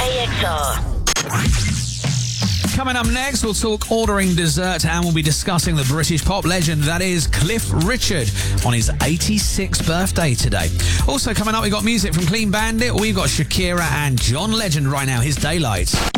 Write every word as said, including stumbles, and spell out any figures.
A X R. Coming up next, we'll talk ordering dessert and we'll be discussing the British pop legend that is Cliff Richard on his eighty-sixth birthday today. Also coming up, we've got music from Clean Bandit. We've got Shakira and John Legend right now, his Daylight.